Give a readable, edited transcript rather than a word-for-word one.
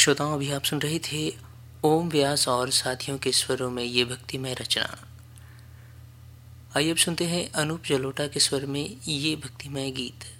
श्रोताओं, अभी आप सुन रहे थे ओम व्यास और साथियों के स्वरों में ये भक्तिमय रचना। आइए अब सुनते हैं अनूप जलोटा के स्वर में ये भक्तिमय गीत।